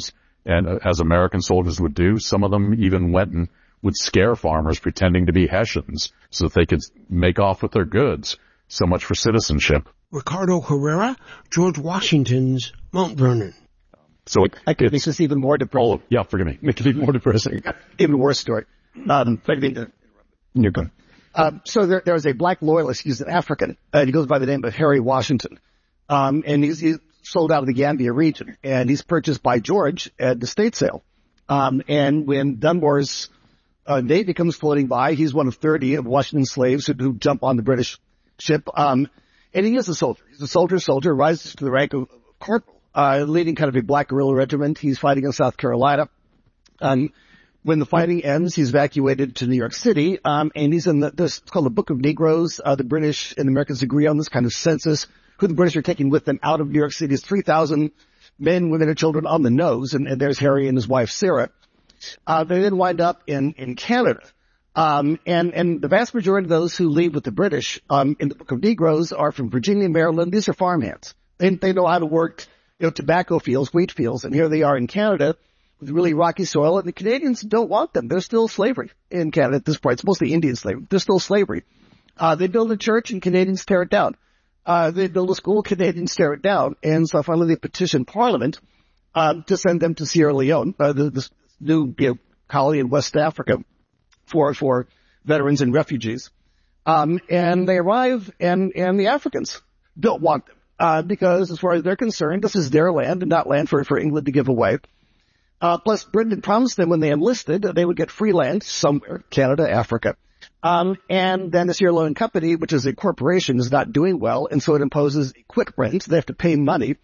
And uh, as American soldiers would do, some of them even went and would scare farmers pretending to be Hessians so that they could make off with their goods. So much for citizenship. Ricardo Herrera, George Washington's Mount Vernon. So it, I could make this even more depressing. Oh, yeah, forgive me. Make it even more depressing. Even worse story. Um, I mean, uh, you're good. Um, so there, there was a black loyalist. He's an African, and he goes by the name of Harry Washington. Um, and he's, he's sold out of the Gambia region, and he's purchased by George at the state sale. Um, and when Dunmore's uh, navy comes floating by, he's one of thirty of Washington's slaves who, who jump on the British ship. Um, and he is a soldier. He's a soldier, soldier, rises to the rank of corporal, uh, leading kind of a black guerrilla regiment. He's fighting in South Carolina. Um, When the fighting ends, he's evacuated to New York City, um, and he's in the, this, it's called the Book of Negroes. Uh, the British and Americans agree on this kind of census. Who the British are taking with them out of New York City is three thousand men, women, and children on the nose, and, and there's Harry and his wife, Sarah. Uh, they then wind up in, in Canada. Um, and, and the vast majority of those who leave with the British, um, in the Book of Negroes are from Virginia, Maryland. These are farmhands. They, they know how to work, you know, tobacco fields, wheat fields, and here they are in Canada, with really rocky soil, and the Canadians don't want them. There's still slavery in Canada at this point. It's mostly Indian slavery. There's still slavery. Uh, they build a church, and Canadians tear it down. Uh, they build a school, Canadians tear it down. And so finally they petition Parliament um, to send them to Sierra Leone, uh, the, this new you know, colony in West Africa for for veterans and refugees. Um, and they arrive, and, and the Africans don't want them uh, because, as far as they're concerned, this is their land and not land for, for England to give away. Uh, plus, Britain had promised them when they enlisted that they would get free land somewhere, Canada, Africa. Um, and then the Sierra Leone Company, which is a corporation, is not doing well, and so it imposes a quit rent. They have to pay money.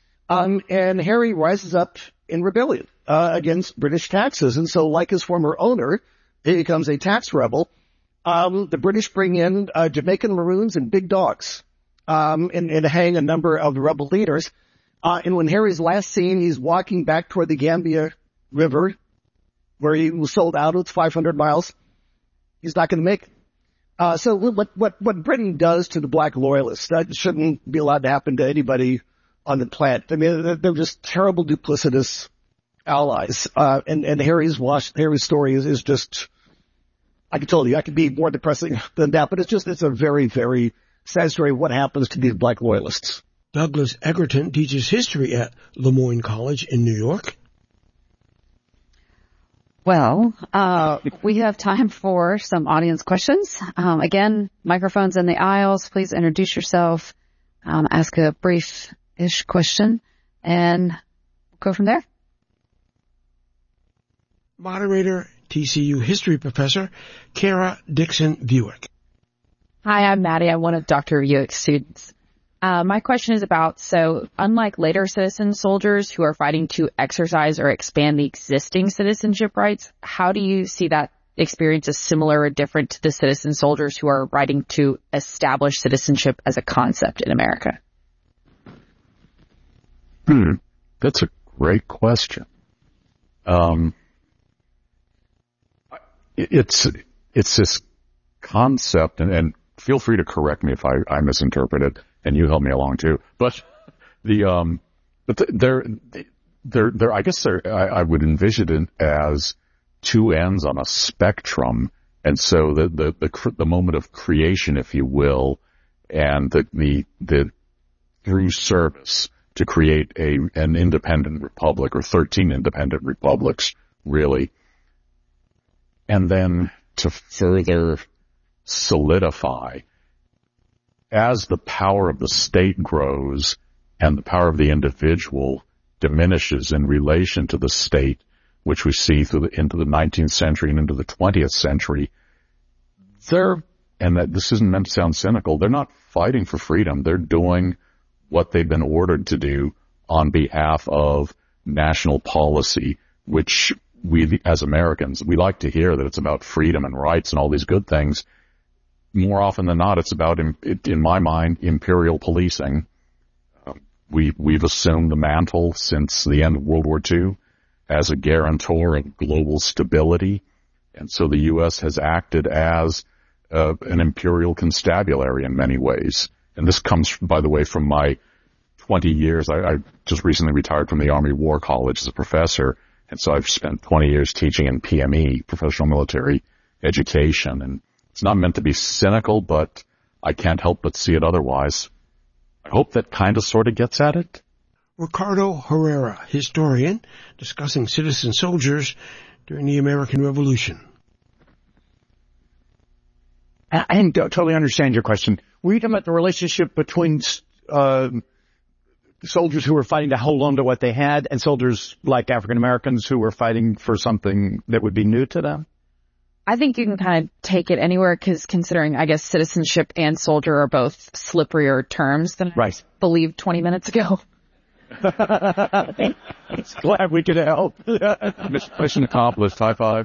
Um, and Harry rises up in rebellion uh, against British taxes. And so, like his former owner, he becomes a tax rebel. Um, the British bring in uh, Jamaican Maroons and big dogs um, and, and hang a number of the rebel leaders. Uh, and when Harry's last seen, he's walking back toward the Gambia River, where he was sold out with five hundred miles. He's not going to make it. Uh, so what, what, what Britain does to the black loyalists, that shouldn't be allowed to happen to anybody on the planet. I mean, they're, they're just terrible, duplicitous allies. Uh, and, and Harry's wash, Harry's story is, is just, I can tell you, I could be more depressing than that, but it's just, it's a very, very sad story of what happens to these black loyalists. Douglas Egerton teaches history at Lemoyne College in New York. Well, uh, we have time for some audience questions. Um, again, microphones in the aisles. Please introduce yourself, um, ask a brief-ish question, and go from there. Moderator, T C U history professor, Kara Dixon Buick. Hi, I'm Maddie. I'm one of Doctor Buick's students. Uh, my question is about, so unlike later citizen soldiers who are fighting to exercise or expand the existing citizenship rights, how do you see that experience as similar or different to the citizen soldiers who are fighting to establish citizenship as a concept in America? Hmm. That's a great question. Um, it's, it's this concept, and, and feel free to correct me if I, I misinterpret it. And you help me along too. But the, um, but the, they're, they're, they're, I guess they're, I, I would envision it as two ends on a spectrum. And so the, the, the, the moment of creation, if you will, and the, the, the through service to create a, an independent republic or thirteen independent republics, really. And then to further solidify as the power of the state grows and the power of the individual diminishes in relation to the state, which we see through the, into the nineteenth century and into the twentieth century, they're, and that this isn't meant to sound cynical, they're not fighting for freedom. They're doing what they've been ordered to do on behalf of national policy, which we, as Americans, we like to hear that it's about freedom and rights and all these good things. More often than not, it's about, in my mind, imperial policing. Um, we, we've assumed the mantle since the end of World War Two as a guarantor of global stability. And so the U S has acted as uh, an imperial constabulary in many ways. And this comes, by the way, from my twenty years. I, I just recently retired from the Army War College as a professor. And so I've spent twenty years teaching in P M E, professional military education, and it's not meant to be cynical, but I can't help but see it otherwise. I hope that kind of sort of gets at it. Ricardo Herrera, historian, discussing citizen soldiers during the American Revolution. I, I didn't totally understand your question. Were you talking about the relationship between uh, soldiers who were fighting to hold on to what they had and soldiers like African Americans who were fighting for something that would be new to them? I think you can kind of take it anywhere because considering, I guess, citizenship and soldier are both slipperier terms than right. I believed twenty minutes ago. Glad we could help. Mission accomplished. High five.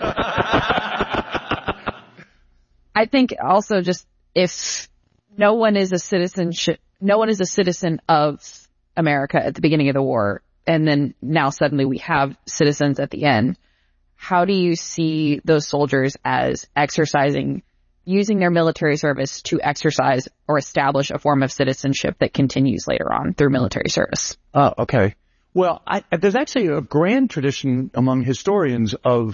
I think also just if no one is a citizenship, no one is a citizen of America at the beginning of the war, and then now suddenly we have citizens at the end. How do you see those soldiers as exercising, using their military service to exercise or establish a form of citizenship that continues later on through military service? Oh, okay. Well, I, there's actually a grand tradition among historians of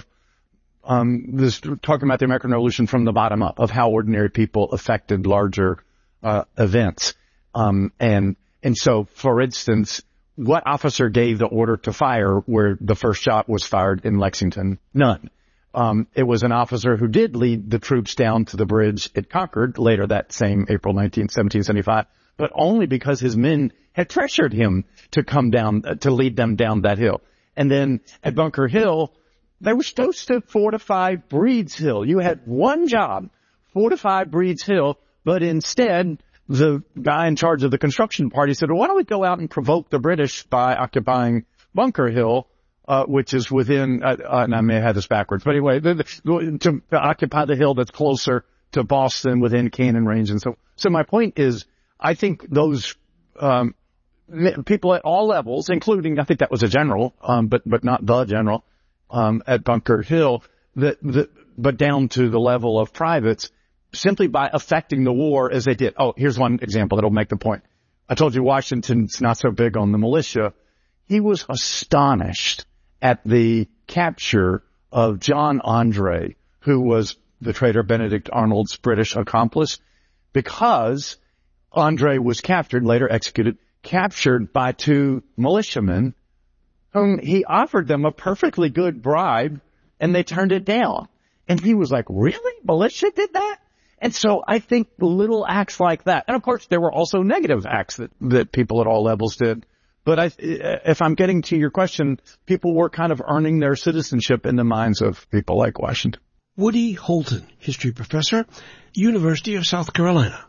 um, this talking about the American Revolution from the bottom up, of how ordinary people affected larger uh, events. Um, and and so, for instance, what officer gave the order to fire where the first shot was fired in Lexington? None. Um, it was an officer who did lead the troops down to the bridge at Concord later that same April nineteenth, seventeen seventy-five, but only because his men had pressured him to come down, uh, to lead them down that hill. And then at Bunker Hill, they were supposed to fortify Breed's Hill. You had one job, fortify Breed's Hill, but instead the guy in charge of the construction party said, well, why don't we go out and provoke the British by occupying Bunker Hill, uh, which is within, uh, uh, and I may have had this backwards, but anyway, the, the, to, to occupy the hill that's closer to Boston within cannon range. And so, so my point is, I think those, um, people at all levels, including, I think that was a general, um, but, but not the general, um, at Bunker Hill, that, that, but down to the level of privates, simply by affecting the war as they did. Oh, here's one example that'll make the point. I told you Washington's not so big on the militia. He was astonished at the capture of John Andre, who was the traitor Benedict Arnold's British accomplice, because Andre was captured, later executed, captured by two militiamen whom he offered them a perfectly good bribe, and they turned it down. And he was like, really? Militia did that? And so I think little acts like that, and of course there were also negative acts that, that people at all levels did. But I, if I'm getting to your question, people were kind of earning their citizenship in the minds of people like Washington. Woody Holton, history professor, University of South Carolina.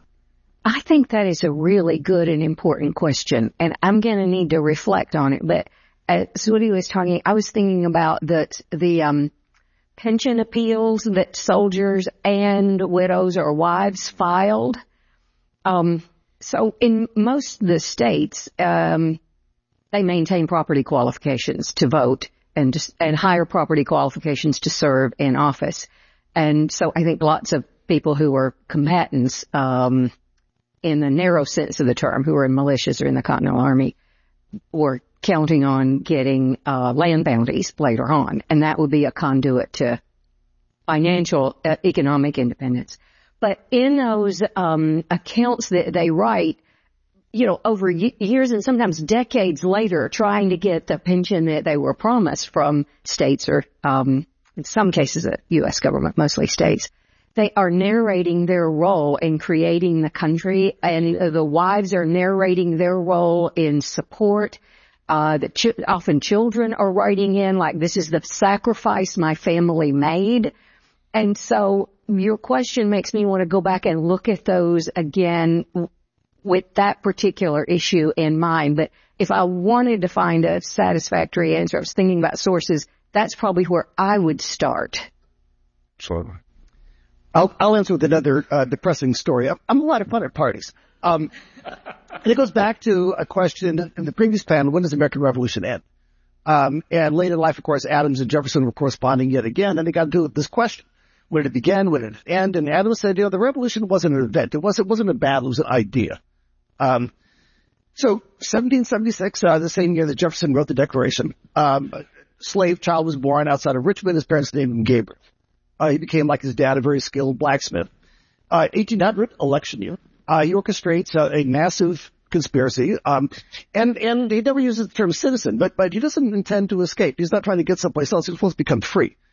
I think that is a really good and important question, and I'm going to need to reflect on it. But as Woody was talking, I was thinking about the, the, um, pension appeals that soldiers and widows or wives filed. Um, so in most of the states, um, they maintain property qualifications to vote and just, and higher property qualifications to serve in office. And so I think lots of people who are combatants, um, in the narrow sense of the term, who are in militias or in the Continental Army, were counting on getting uh, land bounties later on, and that would be a conduit to financial, uh, economic independence. But in those um, accounts that they write, you know, over y- years and sometimes decades later, trying to get the pension that they were promised from states or, um, in some cases, the U S government, mostly states, they are narrating their role in creating the country, and uh, the wives are narrating their role in support. Uh, the ch- often children are writing in like, this is the sacrifice my family made. And so your question makes me want to go back and look at those again w- with that particular issue in mind. But if I wanted to find a satisfactory answer, I was thinking about sources, that's probably where I would start. Absolutely. I'll, I'll answer with another uh, depressing story. I'm, I'm a lot of fun at parties. Um, and it goes back to a question in the previous panel, when does the American Revolution end? Um, and late in life, of course, Adams and Jefferson were corresponding yet again, and they got to do with this question. When did it begin? When did it end? And Adams said, you know, the revolution wasn't an event. It wasn't, it wasn't a battle. It was an idea. Um, so seventeen seventy-six, uh, the same year that Jefferson wrote the Declaration, um, slave child was born outside of Richmond. His parents named him Gabriel. Uh, he became, like his dad, a very skilled blacksmith. Uh, eighteen hundred, election year, uh, he orchestrates uh, a massive conspiracy, um, and, and he never uses the term citizen, but, but he doesn't intend to escape. He's not trying to get someplace else. He's supposed to become free.